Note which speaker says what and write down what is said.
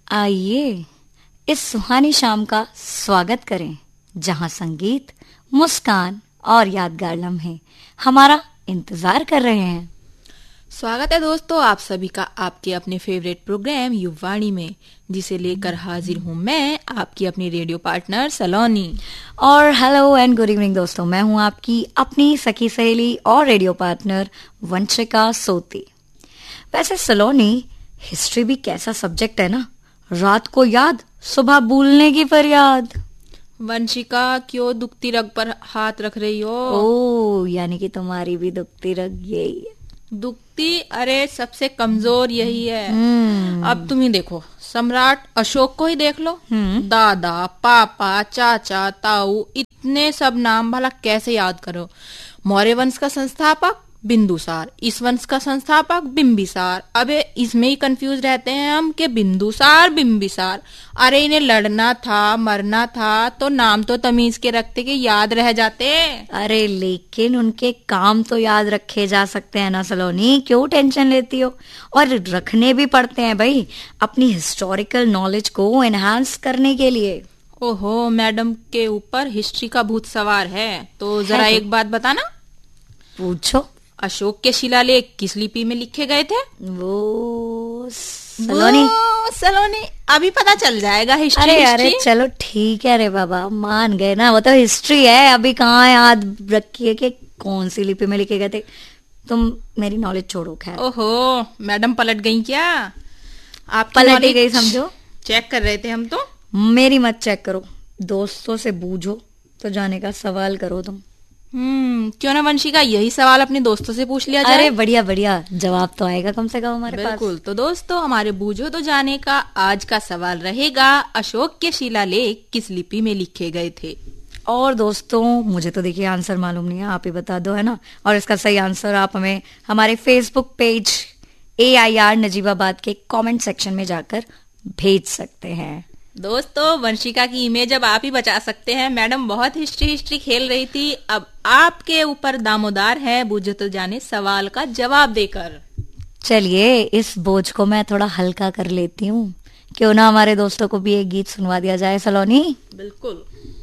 Speaker 1: आइए इस सुहानी शाम का स्वागत करें, जहां संगीत, मुस्कान और यादगार लम्हे हमारा इंतजार कर रहे हैं।
Speaker 2: स्वागत है दोस्तों आप सभी का आपके अपने फेवरेट प्रोग्राम युववाणी में, जिसे लेकर हाजिर हूँ मैं आपकी अपनी रेडियो पार्टनर सलोनी।
Speaker 1: और हेलो एंड गुड इवनिंग दोस्तों, मैं हूँ आपकी अपनी सखी सहेली और रेडियो पार्टनर वंशिका सोती। वैसे सलोनी, हिस्ट्री भी कैसा सब्जेक्ट है ना, रात को याद, सुबह भूलने की फरियाद।
Speaker 2: वंशिका, क्यों दुखती रग पर हाथ रख रही हो?
Speaker 1: ओ, यानी कि तुम्हारी भी दुखती रग यही है।
Speaker 2: दुखती? अरे सबसे कमजोर यही है। अब तुम ही देखो, सम्राट अशोक को ही देख लो। दादा, पापा, चाचा, ताऊ, इतने सब नाम भला कैसे याद करो। मौर्य वंश का संस्थापक बिंदुसार, इस वंश का संस्थापक बिंबिसार। अबे इसमें ही कंफ्यूज रहते हैं हम कि बिंदुसार बिंबिसार। अरे इन्हें लड़ना था, मरना था, तो नाम तो तमीज के रखते कि याद रह जाते।
Speaker 1: अरे लेकिन उनके काम तो याद रखे जा सकते हैं ना सलोनी, क्यों टेंशन लेती हो? और रखने भी पड़ते हैं भाई, अपनी हिस्टोरिकल नॉलेज को एनहांस करने के लिए।
Speaker 2: ओहो, मैडम के ऊपर हिस्ट्री का भूत सवार है, तो जरा एक बात बताना।
Speaker 1: पूछो।
Speaker 2: अशोक के शिलालेख किस लिपि में लिखे गए थे?
Speaker 1: वो सलोनी
Speaker 2: अभी पता चल जाएगा। हिस्ट्री
Speaker 1: अरे चलो ठीक है रे बाबा, मान गए ना, वो तो हिस्ट्री है। अभी कहाँ याद रखिए कि कौन सी लिपि में लिखे गए थे। तुम मेरी नॉलेज छोड़ो। खैर,
Speaker 2: ओहो, मैडम पलट गई क्या? आप
Speaker 1: पलट ही गई समझो।
Speaker 2: चेक कर रहे थे हम तो।
Speaker 1: मेरी मत चेक करो, दोस्तों से बूझो तो जाने का सवाल करो तुम।
Speaker 2: क्यों ना वंशिका, यही सवाल अपने दोस्तों से पूछ लिया जाए।
Speaker 1: अरे बढ़िया बढ़िया, जवाब तो आएगा कम से कम हमारे पास।
Speaker 2: बिल्कुल। तो दोस्तों, हमारे बूझो तो जाने का आज का सवाल रहेगा, अशोक के शिलालेख किस लिपि में लिखे गए थे?
Speaker 1: और दोस्तों, मुझे तो देखिए आंसर मालूम नहीं है, आप ही बता दो, है ना। और इसका सही आंसर आप हमें हमारे फेसबुक पेज AIR नजीबाबाद के कमेंट सेक्शन में जाकर भेज सकते हैं।
Speaker 2: दोस्तों, वंशिका की इमेज अब आप ही बचा सकते हैं। मैडम बहुत हिस्ट्री खेल रही थी, अब आपके ऊपर दामोदार है बूझो तो जाने सवाल का जवाब देकर।
Speaker 1: चलिए, इस बोझ को मैं थोड़ा हल्का कर लेती हूँ। क्यों ना हमारे दोस्तों को भी एक गीत सुनवा दिया जाए सलोनी।
Speaker 2: बिल्कुल।